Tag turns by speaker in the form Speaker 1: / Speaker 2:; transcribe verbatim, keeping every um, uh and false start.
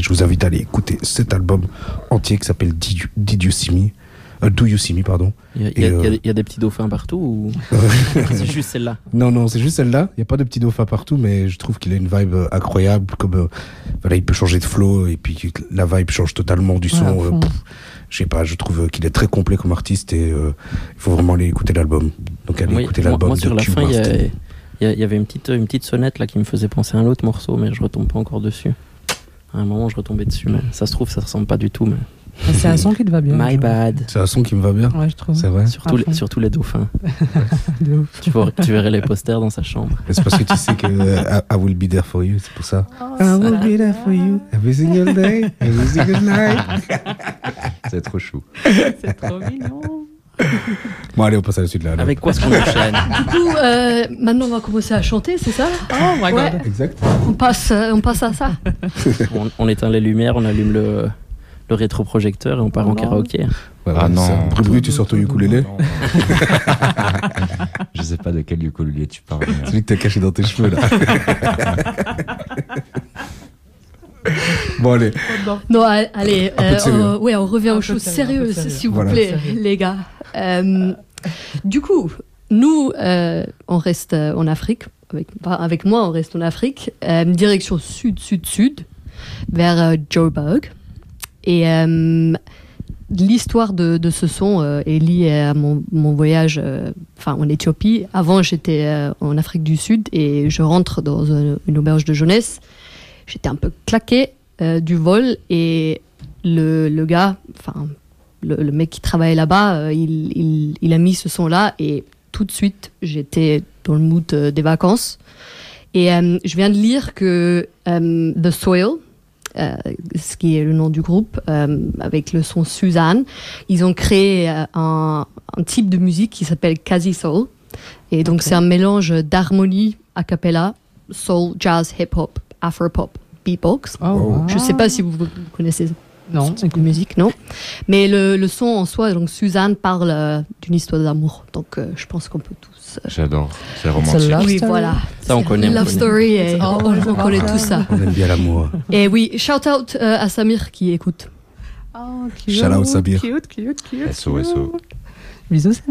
Speaker 1: je vous invite à aller écouter cet album entier qui s'appelle Did You, Did You See Me euh, Do You See Me, pardon.
Speaker 2: Il y, y, euh... y, y a des petits dauphins partout ou c'est juste celle-là?
Speaker 1: Non, non, c'est juste celle-là. Il n'y a pas de petits dauphins partout, mais je trouve qu'il a une vibe incroyable. Comme, euh, voilà, il peut changer de flow et puis la vibe change totalement du son. Ouais, euh, je sais pas, je trouve qu'il est très complet comme artiste et euh, il faut vraiment aller écouter l'album. Donc allez
Speaker 2: oui,
Speaker 1: écouter
Speaker 2: moi,
Speaker 1: l'album
Speaker 2: moi,
Speaker 1: de
Speaker 2: sur la
Speaker 1: Cube
Speaker 2: fin, il
Speaker 1: Master.
Speaker 2: y, y, y avait une petite, une petite sonnette là qui me faisait penser à un autre morceau, mais je retombe pas encore dessus. À un moment, je retombais dessus, mais ça se trouve, ça ressemble pas du tout. Mais...
Speaker 3: C'est un son qui te va bien.
Speaker 2: My bad.
Speaker 1: C'est un son qui me va bien.
Speaker 3: Ouais, je trouve.
Speaker 1: C'est vrai.
Speaker 2: Surtout, les, surtout les dauphins.
Speaker 3: De ouf.
Speaker 2: Tu, vois, tu verrais les posters dans sa chambre.
Speaker 1: Mais c'est parce que tu sais que uh, I will be there for you, c'est pour ça.
Speaker 3: Oh,
Speaker 1: I will be there for you every single day, every single night.
Speaker 4: C'est trop chou.
Speaker 3: C'est trop mignon.
Speaker 1: Bon, allez, on passe à la suite là. Alors.
Speaker 2: Avec quoi est-ce qu'on enchaîne?
Speaker 5: Du coup, euh, maintenant on va commencer à chanter, c'est ça?
Speaker 3: Oh my
Speaker 5: ouais.
Speaker 3: god.
Speaker 1: Exact.
Speaker 5: On passe, euh, on passe à ça.
Speaker 2: on, on éteint les lumières, on allume le, le rétroprojecteur et on part
Speaker 3: oh
Speaker 2: en karaoké.
Speaker 1: Ouais,
Speaker 4: ah
Speaker 1: ouais,
Speaker 4: non.
Speaker 1: Brut, tu sors ton ukulélé.
Speaker 4: Je sais pas de quel ukulélé tu parles. Mais...
Speaker 1: Celui que t'as caché dans tes cheveux là. Bon, allez.
Speaker 5: Non, allez,
Speaker 1: Un peu de sérieux.
Speaker 5: euh, ouais, on revient
Speaker 3: Un
Speaker 5: aux
Speaker 3: peu de
Speaker 5: choses
Speaker 3: sérieux, un peu de
Speaker 5: sérieuses,
Speaker 3: sérieux.
Speaker 5: s'il vous
Speaker 1: Voilà.
Speaker 5: plaît,
Speaker 3: Sérieux.
Speaker 5: les gars. Euh, du coup, nous, euh, on reste euh, en Afrique. Avec, enfin, avec moi, on reste en Afrique, euh, direction sud-sud-sud, vers euh, Joburg. Et euh, l'histoire de, de ce son euh, est liée à mon, mon voyage euh, enfin, en Éthiopie. Avant, j'étais euh, en Afrique du Sud et je rentre dans une, une auberge de jeunesse. J'étais un peu claquée euh, du vol et le, le gars, enfin le, le mec qui travaillait là-bas, euh, il, il, il a mis ce son-là et tout de suite j'étais dans le mood euh, des vacances. Et euh, je viens de lire que euh, The Soil, euh, ce qui est le nom du groupe, euh, avec le son Suzanne, ils ont créé euh, un, un type de musique qui s'appelle Kazi Soul. Et donc okay. C'est un mélange d'harmonie a cappella, soul, jazz, hip-hop, afro-pop, beatbox.
Speaker 3: Oh, wow.
Speaker 5: Je ne sais pas si vous, vous connaissez
Speaker 3: non,
Speaker 5: cette musique, non. Mais le, le son en soi, donc Suzanne parle euh, d'une histoire d'amour. Donc euh, je pense qu'on peut tous... Euh...
Speaker 4: J'adore, c'est romantique.
Speaker 5: Oui, voilà.
Speaker 2: Ça, on connaît.
Speaker 5: Love
Speaker 2: on
Speaker 5: story,
Speaker 2: connaît.
Speaker 5: et oh, on, on connaît tout ça.
Speaker 1: On aime bien l'amour.
Speaker 5: Et oui, shout out euh, à Samir qui écoute.
Speaker 3: Oh, cute.
Speaker 1: Shout out Samir.
Speaker 3: Cute, cute, cute.
Speaker 4: S O S O.
Speaker 3: Bisous, Samir.